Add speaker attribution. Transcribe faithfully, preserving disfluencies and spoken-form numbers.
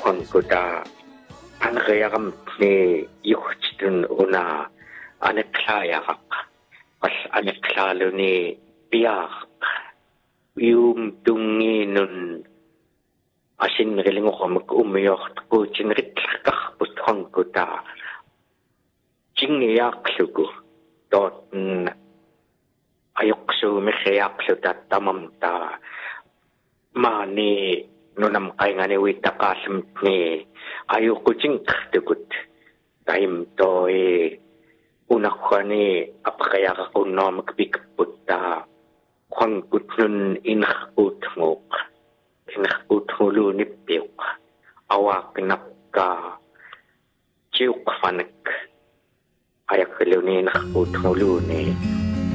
Speaker 1: Honkuta anrearam ni yuhtun una aneklayarak pas aneklalo ni piyak yung tungi nun asin rilingo ko mag-umiyok ko chinritlakak put Honkuta chingiyak sugo dot ayok su mikhayak su tatamam ta mani nunam kay nga ni wita kasam ni ayoko jink degut time to eh una ko ni apakaya ka kuno magbikput ta kung kutnun inakut ngok inakut hulu ni piyok awak napka chiyuk fanak ayak kaliw ni inakut hulu ni